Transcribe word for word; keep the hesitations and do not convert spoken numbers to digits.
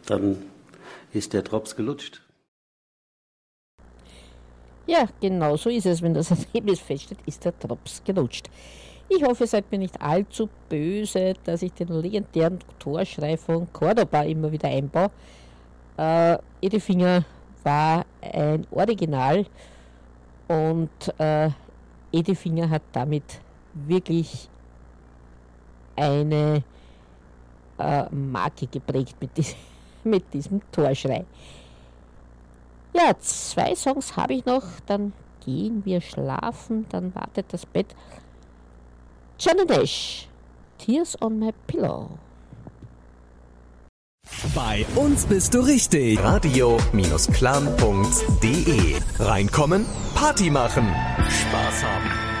dann ist der Drops gelutscht. Ja, genau so ist es. Wenn das Ergebnis feststeht, ist der Drops gelutscht. Ich hoffe, ihr seid mir nicht allzu böse, dass ich den legendären Torschrei von Cordoba immer wieder einbaue. Äh, Edefinger war ein Original und äh, Edefinger hat damit wirklich eine äh, Marke geprägt mit, dies, mit diesem Torschrei. Ja, zwei Songs habe ich noch, dann gehen wir schlafen, dann wartet das Bett. Johnny Nash, Tears on My Pillow. Bei uns bist du richtig. Radio-clan punkt de. Reinkommen, Party machen, Spaß haben.